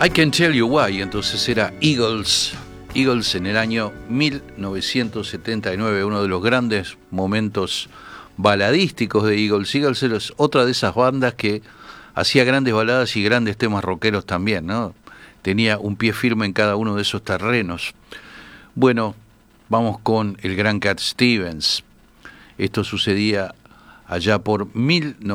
I Can Tell You Why, entonces era Eagles. Eagles en el año 1979, uno de los grandes momentos baladísticos de Eagles. Eagles es otra de esas bandas que hacía grandes baladas y grandes temas rockeros también, ¿no? Tenía un pie firme en cada uno de esos terrenos. Bueno, vamos con el gran Cat Stevens. Esto sucedía allá por 1900.